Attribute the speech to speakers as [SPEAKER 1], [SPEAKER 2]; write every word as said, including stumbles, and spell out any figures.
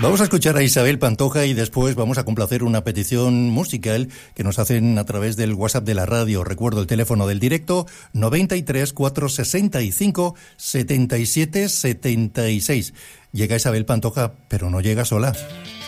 [SPEAKER 1] Vamos a escuchar a Isabel Pantoja y después vamos a complacer una petición musical que nos hacen a través del WhatsApp de la radio. Recuerdo el teléfono del directo noventa y tres, cuatrocientos sesenta y cinco, setenta y siete setenta y seis. Llega Isabel Pantoja, pero no llega sola.